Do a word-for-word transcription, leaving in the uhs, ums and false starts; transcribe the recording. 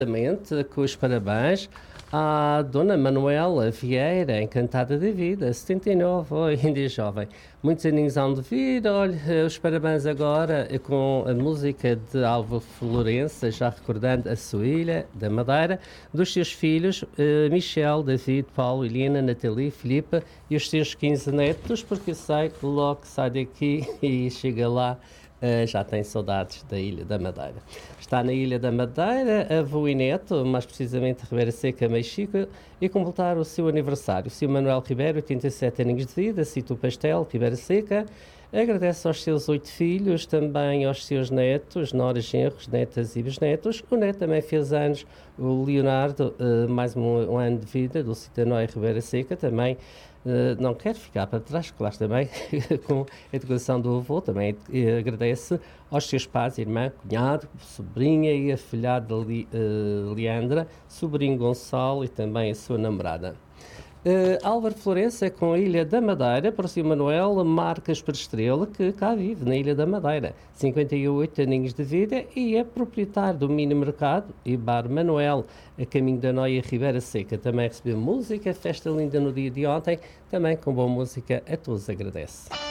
Exatamente, com os parabéns à Dona Manuela Vieira, encantada de vida, setenta e nove, oh, ainda é jovem. Muitos aninhos hão de vir, olha, os parabéns agora com a música de Álvaro Florença, já recordando a sua ilha da Madeira, dos seus filhos, eh, Michel, David, Paulo, Helena, Nathalie, Filipe e os seus quinze netos, porque sei que logo que sai daqui e chega lá, Uh, já tem saudades da Ilha da Madeira. Está na Ilha da Madeira, avô e neto, mais precisamente Ribeira Seca, Mexico, e completar o seu aniversário. O senhor Manuel Ribeiro, oitenta e sete anos de vida, Sítio Pastel, Ribeira Seca, agradece aos seus oito filhos, também aos seus netos, noras, genros, netas e bisnetos. O neto também fez anos, o Leonardo, uh, mais um, um ano de vida, do Citanói Ribeira Seca, também Uh, não quer ficar para trás, claro, também com a educação do avô, também uh, agradece aos seus pais, irmã, cunhado, sobrinha e afilhada Li, uh, Leandra, sobrinho Gonçalo e também a sua namorada. Uh, Álvaro Florença com a Ilha da Madeira, para o senhor Manuel Marques Perestrela, que cá vive na Ilha da Madeira, cinquenta e oito aninhos de vida e é proprietário do mini mercado e bar Manuel, a caminho da Noia Ribeira Seca. Também recebeu música, festa linda no dia de ontem, também com boa música, a todos agradece.